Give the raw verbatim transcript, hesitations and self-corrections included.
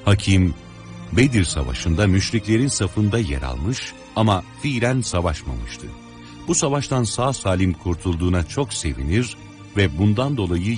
Hakim, Bedir Savaşı'nda müşriklerin safında yer almış ama fiilen savaşmamıştı. Bu savaştan sağ salim kurtulduğuna çok sevinir ve bundan dolayı